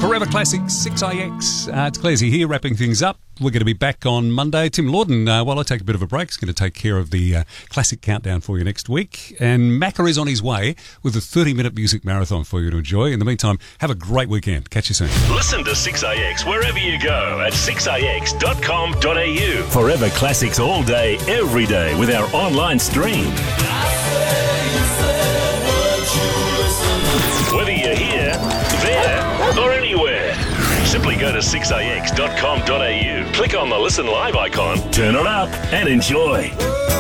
Forever Classic 6IX. It's Clazy here, wrapping things up. We're going to be back on Monday. Tim Lawden, while I take a bit of a break, is going to take care of the classic countdown for you next week. And Macca is on his way with a 30-minute music marathon for you to enjoy. In the meantime, have a great weekend. Catch you soon. Listen to 6IX wherever you go at 6ix.com.au. Forever Classics all day, every day with our online stream. Whether you're here, there, or anywhere, simply go to 6ix.com.au, click on the Listen Live icon, turn it up, and enjoy.